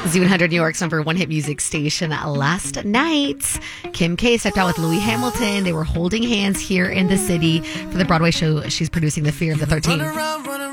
Z100 New York's number one hit music station. Last night, Kim K stepped out with Louis Hamilton. They were holding hands here in the city for the Broadway show she's producing, The Fear of the 13th.